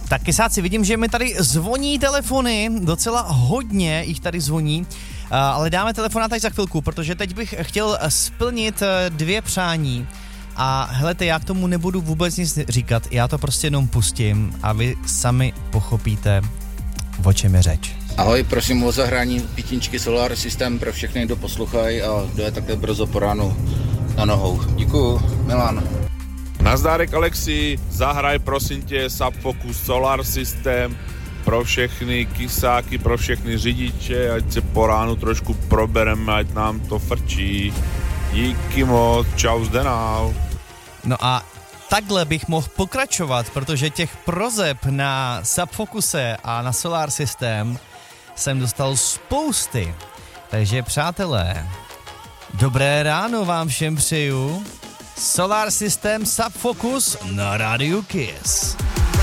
Tak kysáci, vidím, že mi tady zvoní telefony, docela hodně jich tady zvoní, ale dáme telefonát až za chvilku, protože teď bych chtěl splnit 2 přání. A helejte, já k tomu nebudu vůbec nic říkat, já to prostě jenom pustím a vy sami pochopíte, o čem je řeč. Ahoj, prosím o zahrání písničky Solar System pro všechny, kdo poslouchají a kdo je takhle brzo po ránu na nohou. Děkuju, Milan. Nazdárek Alexi, zahraj prosím tě Subfocus Solar System pro všechny kysáky, pro všechny řidiče, ať se po ránu trošku probereme, ať nám to frčí. Díky moc, čau zdenál. No a takhle bych mohl pokračovat, protože těch prozeb na Subfocuse a na Solar System jsem dostal spousty. Takže přátelé, dobré ráno vám všem přeju. Solar System Subfocus na Radio Kiss.